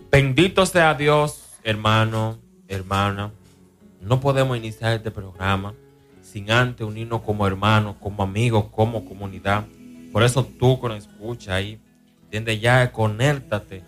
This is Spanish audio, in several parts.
Bendito sea Dios, hermano, hermana. No podemos iniciar este programa sin antes unirnos como hermanos, como amigos, como comunidad. Por eso tú que nos escuchas ahí, entiende ya, conéctate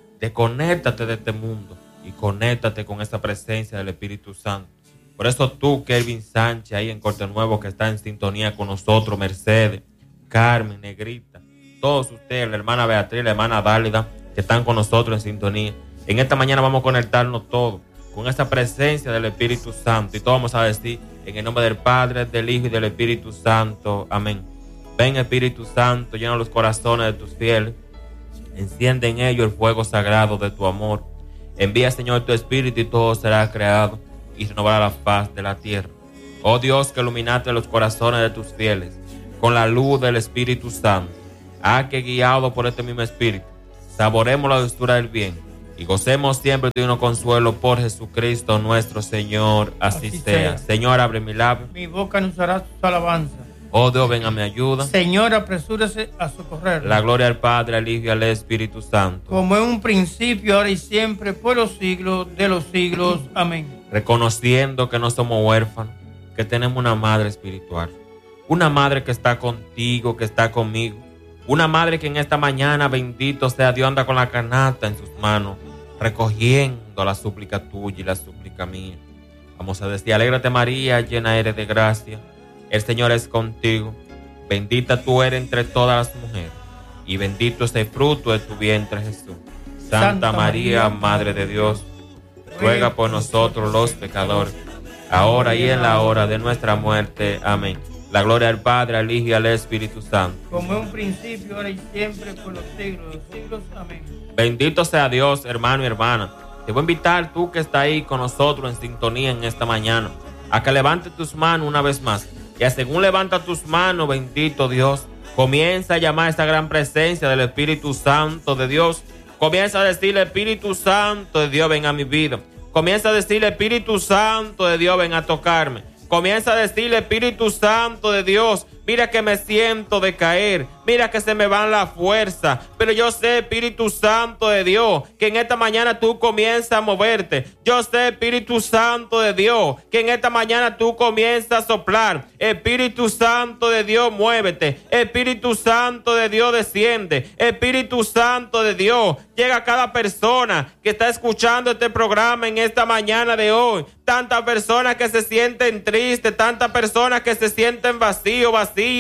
de este mundo y conéctate con esa presencia del Espíritu Santo. Por eso tú, Kelvin Sánchez, ahí en Corte Nuevo, que está en sintonía con nosotros, Mercedes, Carmen, Negrita, todos ustedes, la hermana Beatriz, la hermana Dálida, que están con nosotros en sintonía. En esta mañana vamos a conectarnos todos con esa presencia del Espíritu Santo y todos vamos a decir en el nombre del Padre, del Hijo y del Espíritu Santo. Amén. Ven, Espíritu Santo, llena los corazones de tus fieles, enciende en ellos el fuego sagrado de tu amor. Envía, Señor, tu Espíritu y todo será creado y renovará la faz de la tierra. Oh Dios, que iluminaste los corazones de tus fieles con la luz del Espíritu Santo. Haz que, guiados por este mismo Espíritu, saboremos la dulzura del bien y gocemos siempre de un consuelo por Jesucristo nuestro Señor. Así sea. Señor, abre mi labio. Mi boca anunciará tus alabanzas. Oh Dios, ven a mi ayuda. Señor, apresúrese a socorrer. La gloria al Padre, al Hijo y al Espíritu Santo. Como en un principio, ahora y siempre, por los siglos de los siglos. Amén. Reconociendo que no somos huérfanos, que tenemos una madre espiritual. Una madre que está contigo, que está conmigo. Una madre que en esta mañana, bendito sea Dios, anda con la canasta en sus manos, recogiendo la súplica tuya y la súplica mía. Vamos a decir: alégrate María, llena eres de gracia, el Señor es contigo. Bendita tú eres entre todas las mujeres, y bendito es el fruto de tu vientre, Jesús. Santa María, Madre de Dios, ruega por nosotros los pecadores, ahora y en la hora de nuestra muerte. Amén. La gloria al Padre, al Hijo y al Espíritu Santo. Como en un principio, ahora y siempre, por los siglos de los siglos. Amén. Bendito sea Dios, hermano y hermana. Te voy a invitar, tú que estás ahí con nosotros en sintonía en esta mañana, a que levantes tus manos una vez más. Y según levanta tus manos, bendito Dios, comienza a llamar a esta gran presencia del Espíritu Santo de Dios. Comienza a decirle: Espíritu Santo de Dios, ven a mi vida. Comienza a decirle: Espíritu Santo de Dios, ven a tocarme. Comienza a decirle: Espíritu Santo de Dios, mira que me siento decaer, mira que se me van las fuerzas, pero yo sé, Espíritu Santo de Dios, que en esta mañana tú comienzas a moverte. Yo sé, Espíritu Santo de Dios, que en esta mañana tú comienzas a soplar. Espíritu Santo de Dios, muévete. Espíritu Santo de Dios, desciende. Espíritu Santo de Dios, llega a cada persona que está escuchando este programa en esta mañana de hoy. Tantas personas que se sienten tristes, tantas personas que se sienten vacías,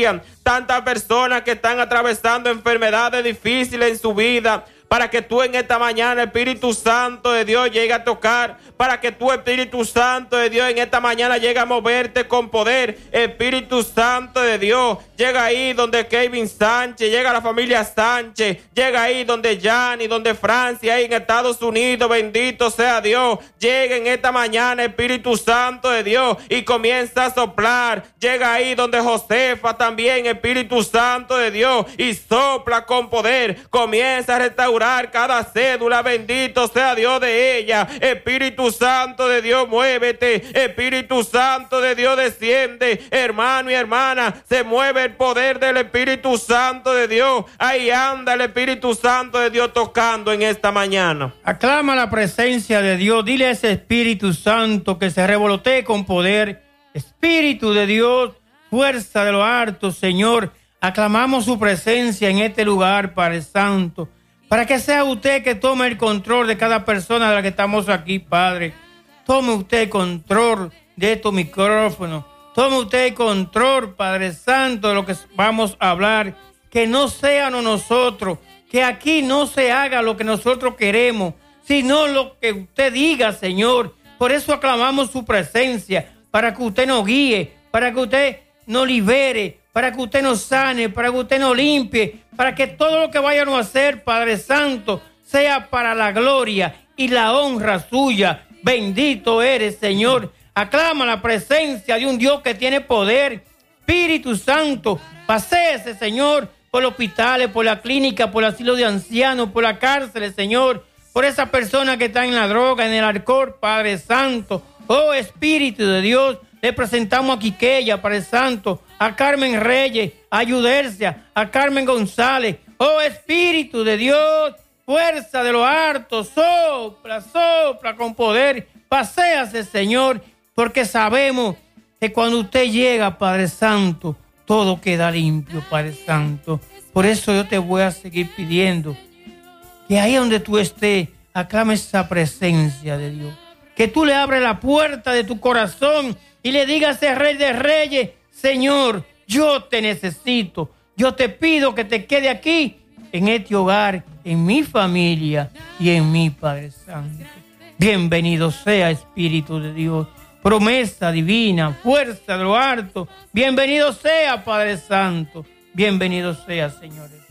tantas personas que están atravesando enfermedades difíciles en su vida, para que tú en esta mañana, Espíritu Santo de Dios, llegue a tocar, para que tú, Espíritu Santo de Dios, en esta mañana llegue a moverte con poder. Espíritu Santo de Dios, llega ahí donde Kevin Sánchez, llega la familia Sánchez, llega ahí donde Yanni, donde Francia, ahí en Estados Unidos, bendito sea Dios. Llega en esta mañana, Espíritu Santo de Dios, y comienza a soplar. Llega ahí donde Josefa también, Espíritu Santo de Dios, y sopla con poder. Comienza a restaurar cada cédula, bendito sea Dios de ella. Espíritu Santo de Dios, muévete. Espíritu Santo de Dios, desciende. Hermano y hermana, se mueve el poder del Espíritu Santo de Dios. Ahí anda el Espíritu Santo de Dios tocando en esta mañana. Aclama la presencia de Dios. Dile a ese Espíritu Santo que se revolotee con poder. Espíritu de Dios, fuerza de lo alto, Señor, aclamamos su presencia en este lugar, Padre Santo, para que sea usted que tome el control de cada persona de la que estamos aquí, Padre. Tome usted el control de estos micrófonos. Tome usted el control, Padre Santo, de lo que vamos a hablar. Que no sean nosotros, que aquí no se haga lo que nosotros queremos, sino lo que usted diga, Señor. Por eso aclamamos su presencia, para que usted nos guíe, para que usted nos libere, para que usted nos sane, para que usted nos limpie, para que todo lo que vayamos a hacer, Padre Santo, sea para la gloria y la honra suya. Bendito eres, Señor. Aclama la presencia de un Dios que tiene poder. Espíritu Santo, paséese, Señor, por los hospitales, por la clínica, por el asilo de ancianos, por las cárceles, Señor, por esa persona que está en la droga, en el alcohol, Padre Santo. Oh, Espíritu de Dios, le presentamos a Quiqueya, Padre Santo, a Carmen Reyes, a Yudelcia, a Carmen González. Oh, Espíritu de Dios, fuerza de lo harto, sopla, sopla con poder. Paséase, Señor, porque sabemos que cuando usted llega, Padre Santo, todo queda limpio, Padre Santo. Por eso yo te voy a seguir pidiendo que ahí donde tú estés, aclame esa presencia de Dios. Que tú le abres la puerta de tu corazón y le digas a ese Rey de Reyes: Señor, yo te necesito. Yo te pido que te quede aquí, en este hogar, en mi familia y en mi Padre Santo. Bienvenido sea, Espíritu de Dios. Promesa divina, fuerza de lo harto. Bienvenido sea, Padre Santo. Bienvenido sea, señores.